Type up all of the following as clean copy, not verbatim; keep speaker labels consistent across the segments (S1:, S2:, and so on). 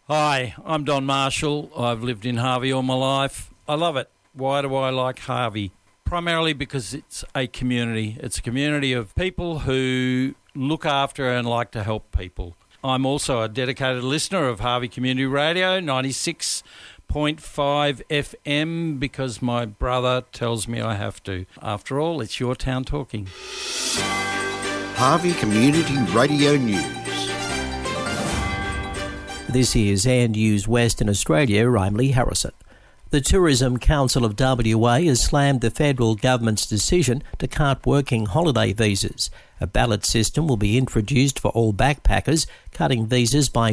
S1: Hi, I'm Don Marshall. I've lived in Harvey all my life. I love it. Why do I like Harvey? Primarily because it's a community. It's a community of people who look after and like to help people. I'm also a dedicated listener of Harvey Community Radio, 96.5 FM, because my brother tells me I have to. After all, it's your town talking.
S2: Harvey Community Radio News.
S3: This is Air News Western Australia. I'm Lee Harrison. The Tourism Council of WA has slammed the federal government's decision to cut working holiday visas. A ballot system will be introduced for all backpackers, cutting visas by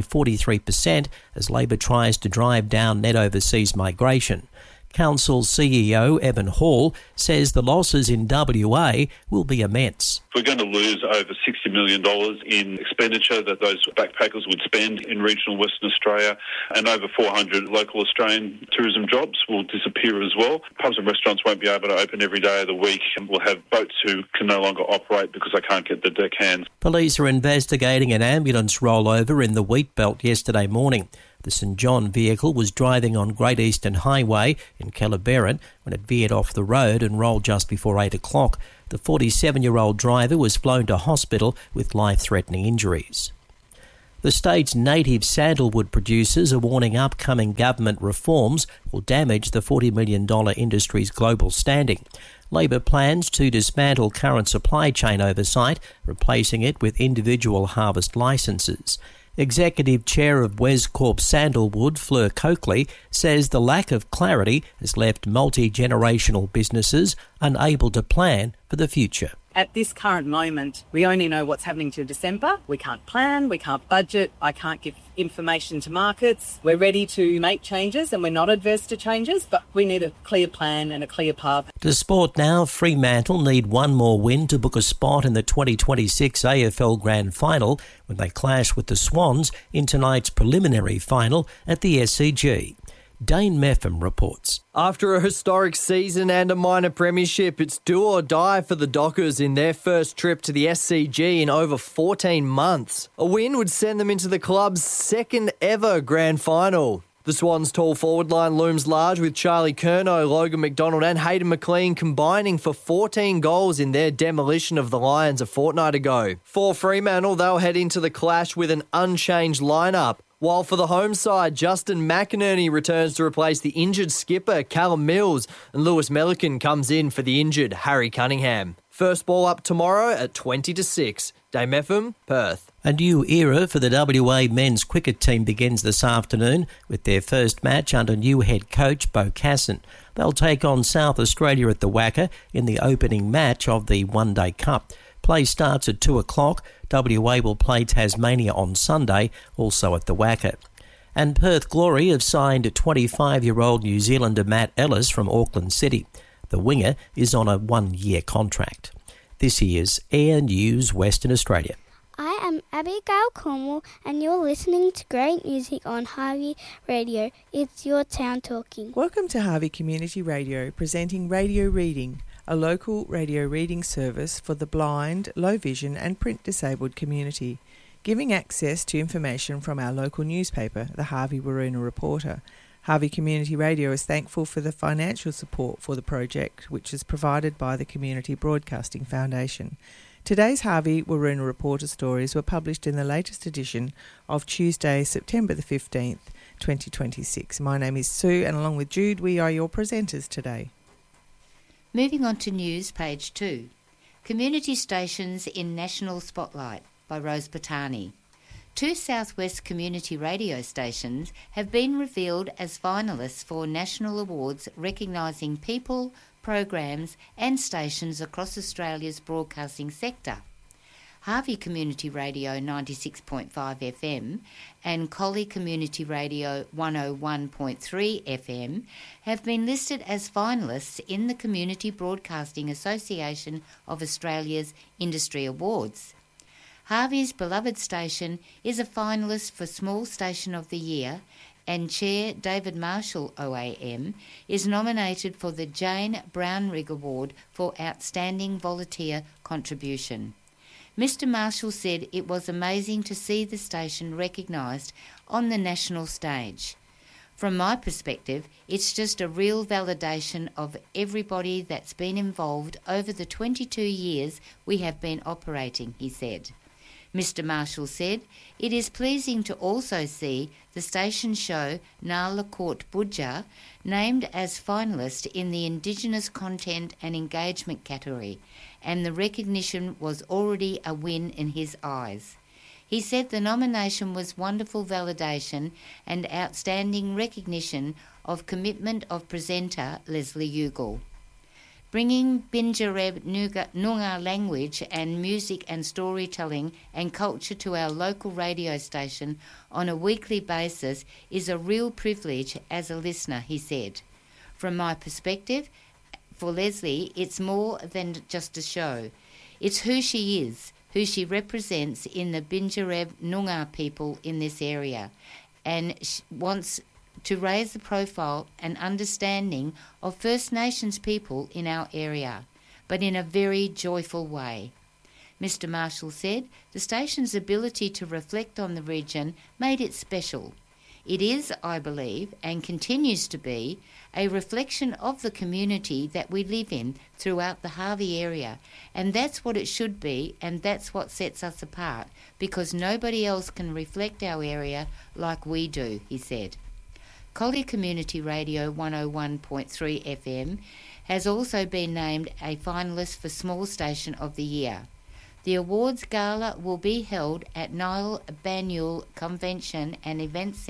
S3: 43% as Labor tries to drive down net overseas migration. Council CEO Evan Hall says the losses in WA will be immense.
S4: We're going to lose over $60 million in expenditure that those backpackers would spend in regional Western Australia, and over 400 local Australian tourism jobs will disappear as well. Pubs and restaurants won't be able to open every day of the week, and we'll have boats who can no longer operate because they can't get the deckhands.
S3: Police are investigating an ambulance rollover in the Wheatbelt yesterday morning. The St John vehicle was driving on Great Eastern Highway in Kellerberrin when it veered off the road and rolled just before 8 o'clock. The 47-year-old driver was flown to hospital with life-threatening injuries. The state's native sandalwood producers are warning upcoming government reforms will damage the $40 million industry's global standing. Labor plans to dismantle current supply chain oversight, replacing it with individual harvest licences. Executive Chair of Wescorp Sandalwood, Fleur Coakley, says the lack of clarity has left multi-generational businesses unable to plan for the future.
S5: At this current moment, we only know what's happening to December. We can't plan, we can't budget, I can't give information to markets. We're ready to make changes and we're not adverse to changes, but we need a clear plan and a clear path.
S3: To sport now, Fremantle need one more win to book a spot in the 2026 AFL Grand Final when they clash with the Swans in tonight's preliminary final at the SCG. Dane Meffam reports.
S6: After a historic season and a minor premiership, it's do or die for the Dockers in their first trip to the SCG in over 14 months. A win would send them into the club's second ever grand final. The Swans' tall forward line looms large with Charlie Curnow, Logan McDonald and Hayden McLean combining for 14 goals in their demolition of the Lions a fortnight ago. For Fremantle, they'll head into the clash with an unchanged lineup. While for the home side, Justin McInerney returns to replace the injured skipper Callum Mills and Lewis Melican comes in for the injured Harry Cunningham. First ball up tomorrow at 20-6. Dame FM, Perth.
S3: A new era for the WA men's cricket team begins this afternoon with their first match under new head coach Bo Casson. They'll take on South Australia at the Wacker in the opening match of the One Day Cup. Play starts at 2 o'clock. WA will play Tasmania on Sunday, also at the Wacker. And Perth Glory have signed 25-year-old New Zealander Matt Ellis from Auckland City. The winger is on a one-year contract. This is Air News Western Australia.
S7: I am Abigail Cornwall and you're listening to great music on Harvey Radio. It's your town talking.
S8: Welcome to Harvey Community Radio, presenting Radio Reading, a local radio reading service for the blind, low vision and print disabled community, giving access to information from our local newspaper, the Harvey Waroona Reporter. Harvey Community Radio is thankful for the financial support for the project, which is provided by the Community Broadcasting Foundation. Today's Harvey Waroona Reporter stories were published in the latest edition of Tuesday, September the 15th, 2026. My name is Sue and along with Jude, we are your presenters today.
S9: Moving on to news, page 2. Community Stations in National Spotlight by Rose Patani. 2 Southwest community radio stations have been revealed as finalists for national awards recognising people, programs and stations across Australia's broadcasting sector. Harvey Community Radio 96.5 FM and Collie Community Radio 101.3 FM have been listed as finalists in the Community Broadcasting Association of Australia's Industry Awards. Harvey's beloved station is a finalist for Small Station of the Year, and Chair David Marshall OAM is nominated for the Jane Brownrigg Award for Outstanding Volunteer Contribution. Mr. Marshall said it was amazing to see the station recognised on the national stage. From my perspective, it's just a real validation of everybody that's been involved over the 22 years we have been operating, he said. Mr. Marshall said, it is pleasing to also see the station show Nala Court Budja named as finalist in the Indigenous Content and Engagement category, and the recognition was already a win in his eyes. He said the nomination was wonderful validation and outstanding recognition of commitment of presenter Leslie Ugal. Bringing Binjareb Noongar language and music and storytelling and culture to our local radio station on a weekly basis is a real privilege as a listener, he said. From my perspective, for Leslie, it's more than just a show. It's who she is, who she represents in the Binjareb Noongar people in this area, and she wants to raise the profile and understanding of First Nations people in our area, but in a very joyful way. Mr. Marshall said the station's ability to reflect on the region made it special. It is, I believe, and continues to be, a reflection of the community that we live in throughout the Harvey area, and that's what it should be, and that's what sets us apart, because nobody else can reflect our area like we do, he said. Collier Community Radio 101.3 FM has also been named a finalist for Small Station of the Year. The awards gala will be held at Niall Banyule Convention and Event Centre